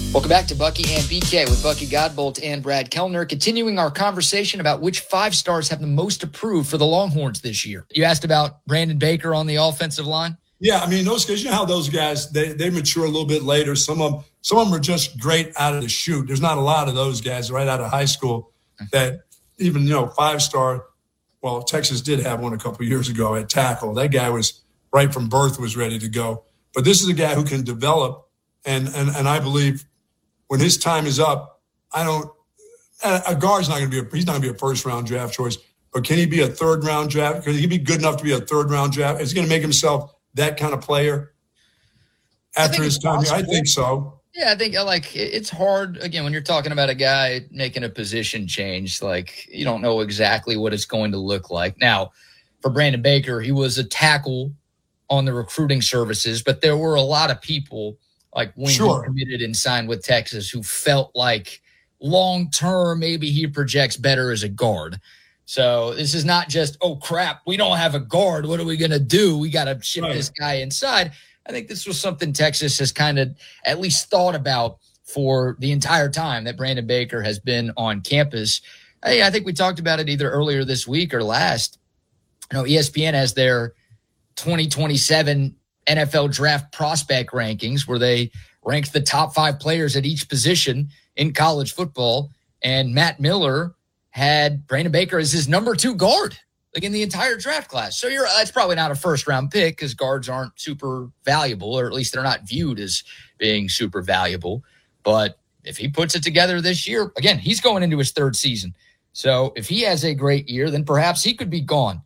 Welcome back to Bucky and BK with Bucky Godbolt and Brad Kellner, continuing our conversation about which 5 stars have the most approved for the Longhorns this year. You asked about Brandon Baker on the offensive line. Yeah, I mean, those guys, you know how those guys, they mature a little bit later. Some of them are just great out of the chute. There's not a lot of those guys right out of high school that even, 5-star. Well, Texas did have one a couple of years ago at tackle. That guy was right from birth was ready to go. But this is a guy who can develop, and I believe when his time is up, a guard's not going to be he's not going to be a first-round draft choice, but can he be a third-round draft? Can he be good enough to be a third-round draft? Is he going to make himself that kind of player after his time? I think so. Yeah, I think it's hard, again, when you're talking about a guy making a position change, you don't know exactly what it's going to look like. Now, for Brandon Baker, he was a tackle on the recruiting services, but there were a lot of people when he committed and signed with Texas who felt like long-term maybe he projects better as a guard. So this is not just, oh, crap, we don't have a guard. What are we going to do? We got to ship this guy inside. I think this was something Texas has kind of at least thought about for the entire time that Brandon Baker has been on campus. I think we talked about it either earlier this week or last. ESPN has their 2027 NFL draft prospect rankings where they ranked the top 5 players at each position in college football. And Matt Miller had Brandon Baker as his number 2 guard, in the entire draft class. So that's probably not a first-round pick because guards aren't super valuable, or at least they're not viewed as being super valuable. But if he puts it together this year, again, he's going into his 3rd season. So if he has a great year, then perhaps he could be gone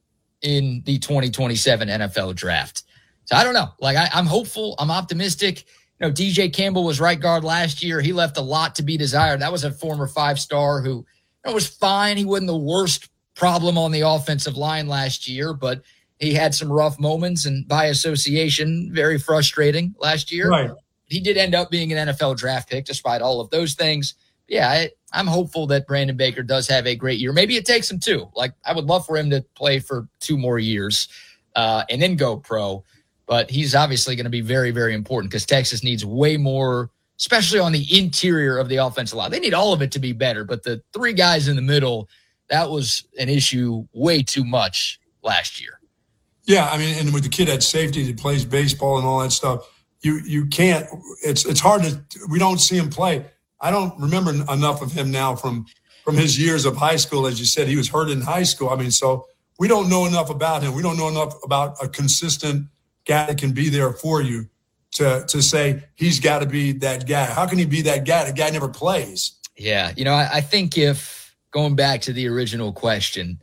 in the 2027 NFL draft. So I don't know. I'm hopeful. I'm optimistic. DJ Campbell was right guard last year. He left a lot to be desired. That was a former 5-star who was fine. He wasn't the worst problem on the offensive line last year, but he had some rough moments and by association, very frustrating last year. Right. He did end up being an NFL draft pick despite all of those things. Yeah, I'm hopeful that Brandon Baker does have a great year. Maybe it takes him 2. I would love for him to play for 2 more years and then go pro. But he's obviously going to be very, very important because Texas needs way more, especially on the interior of the offensive line. They need all of it to be better, but the 3 guys in the middle, that was an issue way too much last year. Yeah, I mean, and with the kid at safety that plays baseball and all that stuff, you can't. It's hard to. We don't see him play. I don't remember enough of him now from his years of high school. As you said, he was hurt in high school. I mean, so we don't know enough about him. We don't know enough about a consistent guy that can be there for you to say he's got to be that guy. How can he be that guy? The guy never plays. Yeah. I think if going back to the original question,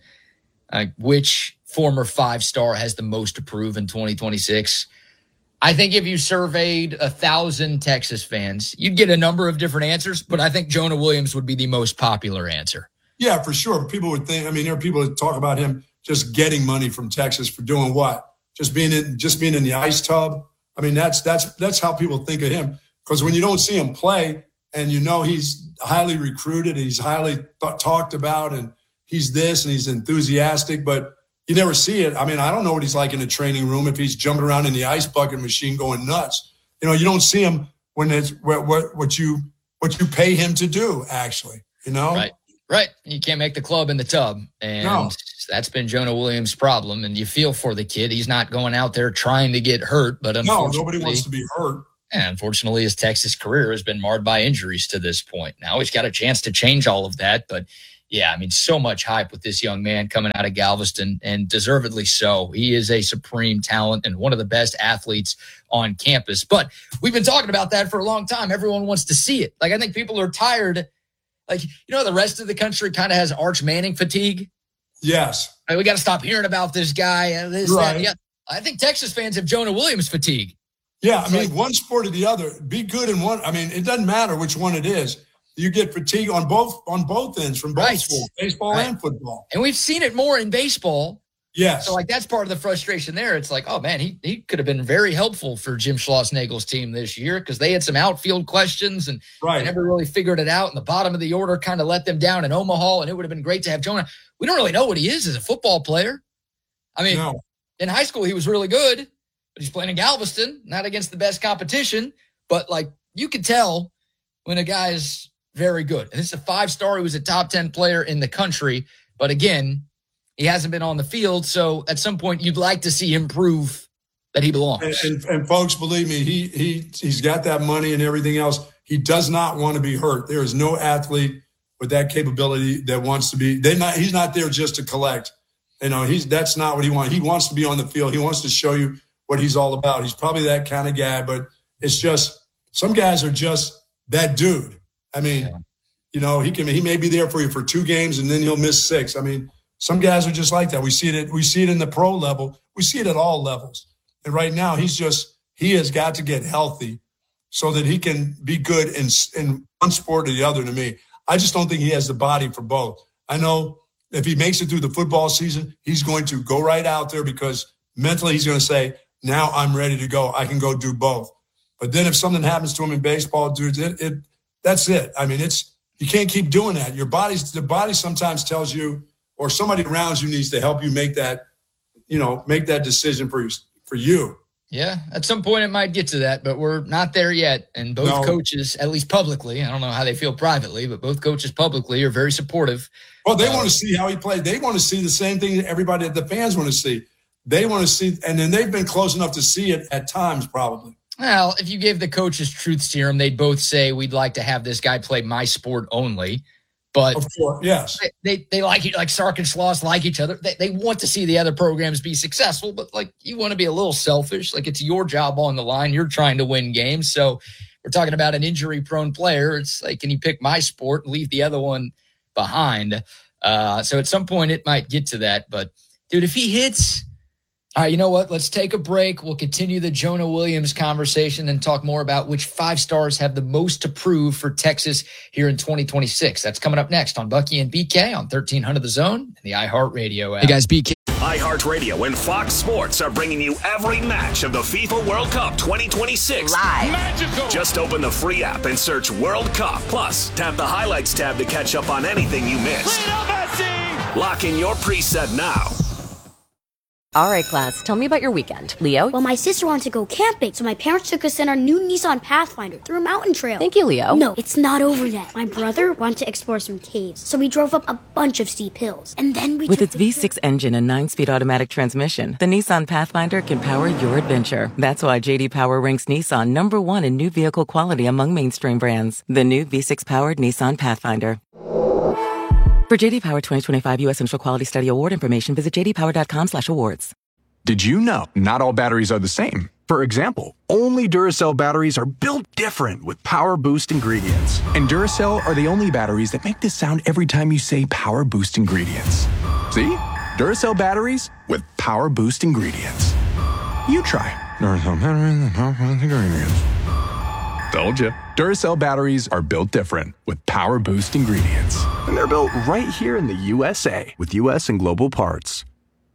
which former 5-star has the most to prove in 2026? I think if you surveyed 1,000 Texas fans, you'd get a number of different answers, but I think Jonah Williams would be the most popular answer. Yeah, for sure. People would think, there are people that talk about him just getting money from Texas for doing what? Just being in the ice tub. I mean, that's how people think of him. Because when you don't see him play, and he's highly recruited, he's highly talked about, and he's this and he's enthusiastic, but you never see it. I mean, I don't know what he's like in the training room if he's jumping around in the ice bucket machine going nuts. You don't see him when it's what you pay him to do. Actually, Right. You can't make the club in the tub. And that's been Jonah Williams' problem. And you feel for the kid. He's not going out there trying to get hurt. But unfortunately, nobody wants to be hurt. And unfortunately, his Texas career has been marred by injuries to this point. Now he's got a chance to change all of that. But, yeah, so much hype with this young man coming out of Galveston, and deservedly so. He is a supreme talent and one of the best athletes on campus. But we've been talking about that for a long time. Everyone wants to see it. I think people are tired. The rest of the country kind of has Arch Manning fatigue. Yes. We got to stop hearing about this guy. That. Yeah. I think Texas fans have Jonah Williams fatigue. Yeah, one sport or the other. Be good in one. It doesn't matter which one it is. You get fatigue on both ends from both sports, baseball and football. And we've seen it more in baseball. Yes. So that's part of the frustration there. It's oh man, he could have been very helpful for Jim Schlossnagle's team this year because they had some outfield questions and they never really figured it out. And the bottom of the order kind of let them down in Omaha, and it would have been great to have Jonah. We don't really know what he is as a football player. In high school he was really good, but he's playing in Galveston, not against the best competition. But you could tell when a guy is very good. And this is a 5-star. He was a top 10 player in the country. But again, he hasn't been on the field. So at some point, you'd like to see him prove that he belongs. And folks, believe me, he's got that money and everything else. He does not want to be hurt. There is no athlete with that capability that wants to be. He's not there just to collect. That's not what he wants. He wants to be on the field. He wants to show you what he's all about. He's probably that kind of guy, but it's just some guys are just that dude. I mean, he may be there for you for 2 games and then he'll miss 6. I mean, some guys are just like that. We see it in the pro level. We see it at all levels. And right now, he has got to get healthy so that he can be good in one sport or the other. To me, I just don't think he has the body for both. I know if he makes it through the football season, he's going to go right out there because mentally he's going to say, now I'm ready to go. I can go do both. But then if something happens to him in baseball, dude, that's it. I mean, you can't keep doing that. The body sometimes tells you, or somebody around you needs to help you make that decision for you. Yeah, at some point it might get to that, but we're not there yet. And both coaches, at least publicly, I don't know how they feel privately, but both coaches publicly are very supportive. Well, they want to see how he played. They want to see the same thing that everybody, the fans want to see. They want to see, and then they've been close enough to see it at times, probably. Well, if you gave the coaches truth serum, they'd both say, we'd like to have this guy play my sport only. But of course, yes, they like Sark and Schloss like each other. They want to see the other programs be successful, but you want to be a little selfish. It's your job on the line. You're trying to win games. So we're talking about an injury-prone player. It's like, can you pick my sport and leave the other one behind? So at some point it might get to that. But dude, if he hits, all right, you know what? Let's take a break. We'll continue the Jonah Williams conversation and talk more about which 5-stars have the most to prove for Texas here in 2026. That's coming up next on Bucky and BK on 1300 The Zone and the iHeartRadio app. Hey guys, BK. iHeartRadio and Fox Sports are bringing you every match of the FIFA World Cup 2026 live. Magical. Just open the free app and search World Cup. Plus, tap the highlights tab to catch up on anything you missed. Lock in your preset now. All right, class, tell me about your weekend. Leo? Well, my sister wanted to go camping, so my parents took us in our new Nissan Pathfinder through a mountain trail. Thank you, Leo. No, it's not over yet. My brother wanted to explore some caves, so we drove up a bunch of steep hills. And then With its V6 engine and 9-speed automatic transmission, the Nissan Pathfinder can power your adventure. That's why J.D. Power ranks Nissan #1 in new vehicle quality among mainstream brands. The new V6-powered Nissan Pathfinder. For J.D. Power 2025 U.S. Central Quality Study Award information, visit jdpower.com/awards. Did you know not all batteries are the same? For example, only Duracell batteries are built different with Power Boost ingredients. And Duracell are the only batteries that make this sound every time you say Power Boost ingredients. See? Duracell batteries with Power Boost ingredients. You try Duracell batteries with Power Boost ingredients. Told you. Duracell batteries are built different with Power Boost ingredients. And they're built right here in the USA with US and global parts.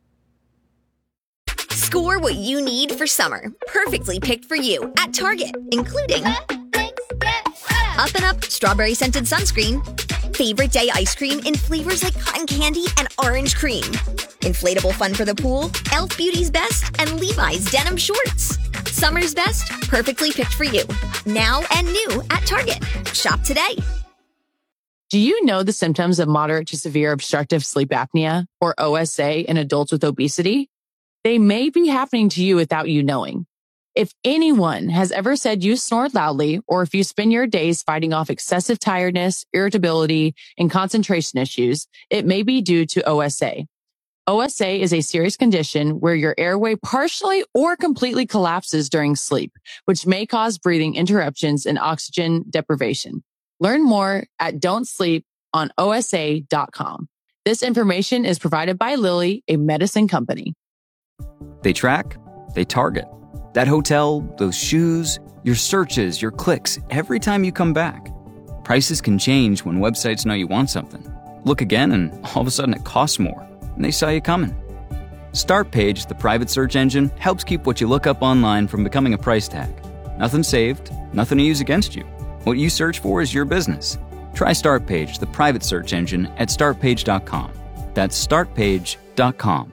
Score what you need for summer. Perfectly picked for you at Target, including Up and Up strawberry scented sunscreen, favorite day ice cream in flavors like cotton candy and orange cream, inflatable fun for the pool, Elf Beauty's Best, and Levi's denim shorts. Summer's best, perfectly picked for you. Now and new at Target. Shop today. Do you know the symptoms of moderate to severe obstructive sleep apnea, or OSA, in adults with obesity? They may be happening to you without you knowing. If anyone has ever said you snore loudly, or if you spend your days fighting off excessive tiredness, irritability, and concentration issues, it may be due to OSA. OSA is a serious condition where your airway partially or completely collapses during sleep, which may cause breathing interruptions and oxygen deprivation. Learn more at don'tsleeponosa.com. This information is provided by Lilly, a medicine company. They track, they target. That hotel, those shoes, your searches, your clicks, every time you come back. Prices can change when websites know you want something. Look again and all of a sudden it costs more, and they saw you coming. StartPage, the private search engine, helps keep what you look up online from becoming a price tag. Nothing saved, nothing to use against you. What you search for is your business. Try StartPage, the private search engine, at startpage.com. That's startpage.com.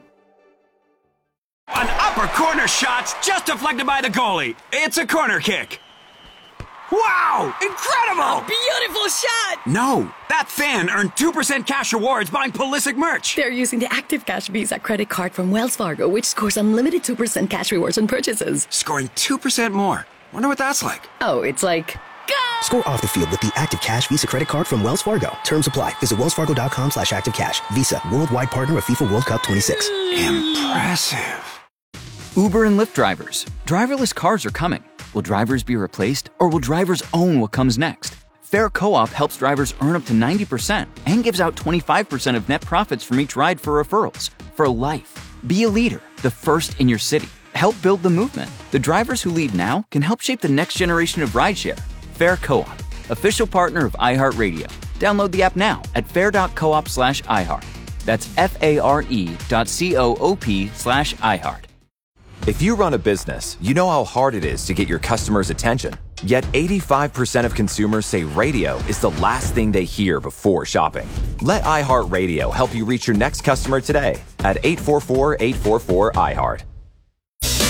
An upper corner shot's just deflected by the goalie. It's a corner kick. Wow! Incredible! Beautiful shot! No, that fan earned 2% cash rewards buying Pulisic merch. They're using the Active Cash Visa credit card from Wells Fargo, which scores unlimited 2% cash rewards on purchases. Scoring 2% more. Wonder what that's like. Oh, it's like... Go! Score off the field with the Active Cash Visa credit card from Wells Fargo. Terms apply. Visit wellsfargo.com/activecash. Visa, worldwide partner of FIFA World Cup 26. Impressive. Uber and Lyft drivers. Driverless cars are coming. Will drivers be replaced, or will drivers own what comes next? Fair Co-op helps drivers earn up to 90% and gives out 25% of net profits from each ride for referrals. For life. Be a leader, the first in your city. Help build the movement. The drivers who lead now can help shape the next generation of rideshare. Fair Co-op, official partner of iHeartRadio. Download the app now at fair.coop/iHeart. That's FARE.coop/iHeart. If you run a business, you know how hard it is to get your customers' attention. Yet 85% of consumers say radio is the last thing they hear before shopping. Let iHeartRadio help you reach your next customer today at 844-844-iHeart.